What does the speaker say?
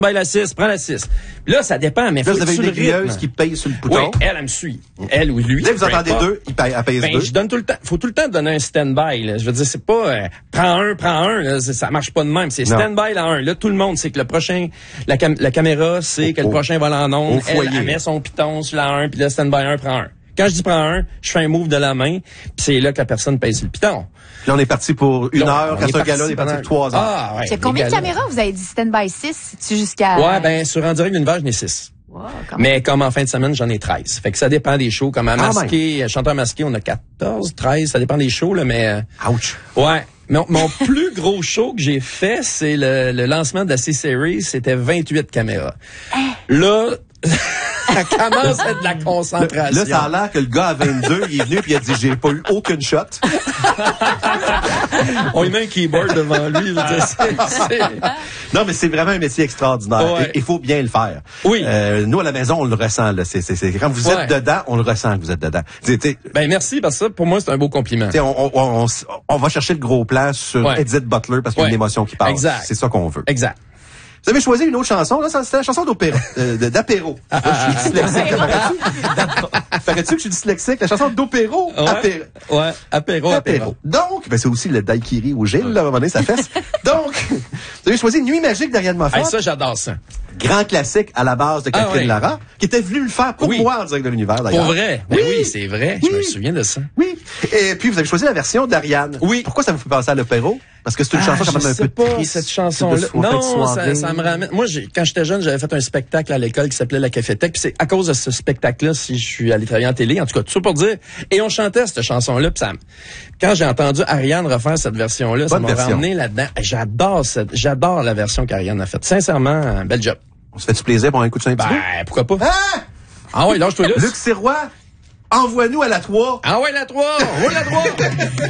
Ben, la 6, prends la 6. Puis là, ça dépend, mais là, faut vous avez sur une le rythme. aiguilleuse qui paye sur le bouton. Oui, elle me suit. Elle ou lui. Là, vous entendez deux, elle pèse Ben, deux. je donne tout le temps, faut tout le temps donner un stand-by, là. Je veux dire, c'est pas, prends un, là, ça marche pas de même. C'est stand-by là, 1. Là, tout le monde sait que le prochain, la caméra sait que le prochain va en onde. Elle met son piton sur la 1, puis là, stand-by 1, prend un. Quand je dis prends un, je fais un move de la main, puis c'est là que la personne pèse sur le piton. Puis là, on est parti pour une heure. Quand c'est un gars-là, on est parti pour 3 heures. Ah, ouais. C'est combien de caméras vous avez dit stand-by 6? C'est jusqu'à... Ouais, ben, sur En direct l'univers, j'en ai 6. Wow, mais comme en fin de semaine, j'en ai 13. Fait que ça dépend des shows. Comme à masqué, chanteur masqué, on a 14, 13. Ça dépend des shows, là, mais... Ouch! Ouais. Mon plus gros show que j'ai fait, c'est le lancement de la C-Series. C'était 28 caméras. Là... ça commence à être de la concentration. Là, ça a l'air que le gars à 22, il est venu puis il a dit, j'ai pas eu aucune shot. On lui met un keyboard devant lui. Non, mais c'est vraiment un métier extraordinaire. Ouais. Il faut bien le faire. Oui. Nous, à la maison, on le ressent, là. C'est quand vous êtes dedans, on le ressent que vous êtes dedans. Ben, merci, parce que ça, pour moi, c'est un beau compliment. On va chercher le gros plan sur Edith Butler parce qu'il y a une émotion qui passe. Exact. C'est ça qu'on veut. Exact. Vous avez choisi une autre chanson, là, c'était la chanson d'opéra, d'apéro. Je suis dyslexique, paraît-tu que je suis dyslexique? La chanson d'opéro, apéro. Donc, ben, c'est aussi le daiquiri au Gilles, là, à un moment donné, ça fesse. Donc, vous avez choisi Nuit magique d'Ariane Moffat. Ça, j'adore ça. Grand classique à la base de Catherine Lara, qui était venue le faire pour moi en direct de l'univers, d'ailleurs. Pour vrai? Ben oui, c'est vrai. Je me souviens de ça. Oui. Et puis, vous avez choisi la version d'Ariane. Oui. Pourquoi ça vous fait penser à l'opéro? Parce que c'est une chanson quand même un peu triste. Cette chanson-là. Non, ça me ramène. Moi, quand j'étais jeune, j'avais fait un spectacle à l'école qui s'appelait La Cafétèque. Puis c'est à cause de ce spectacle-là si je suis allé travailler en télé. En tout cas, tout ça pour dire. Et on chantait cette chanson-là. Puis quand j'ai entendu Ariane refaire cette version-là, ça m'a ramené là-dedans. J'adore la version qu'Ariane a faite. Sincèrement, un bel job. On se fait du plaisir pour un coup de 5 Ben, pourquoi pas? Ah ouais, lâche-toi là. Luc Sirois, envoie-nous à la 3. Ah ouais, la 3! On roule la 3!